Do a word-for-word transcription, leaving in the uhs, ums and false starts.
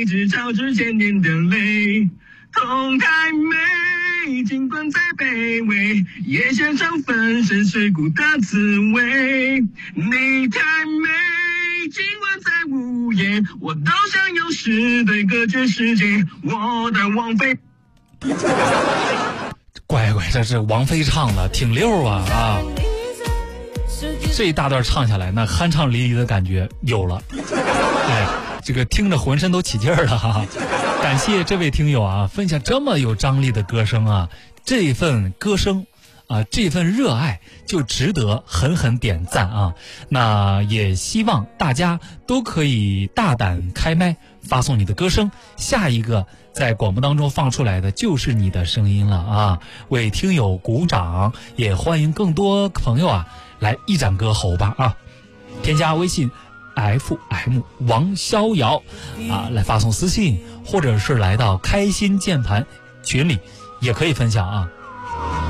只照之千年的泪，痛太美，尽管再卑微，也想尝粉身碎骨的滋味。你太美，尽管再无言，我都想用诗对隔绝世界。我的王妃， 乖乖，这是王菲唱的，挺溜啊啊！这一大段唱下来，那酣畅淋漓的感觉有了，哎，这个听着浑身都起劲儿了哈哈！感谢这位听友啊，分享这么有张力的歌声啊，这份歌声啊，这份热爱就值得狠狠点赞啊！那也希望大家都可以大胆开麦发送你的歌声，下一个在广播当中放出来的就是你的声音了啊！为听友鼓掌，也欢迎更多朋友啊来一展歌喉吧啊！添加微信 F M 王逍遥啊，来发送私信，或者是来到开心键盘群里，也可以分享啊。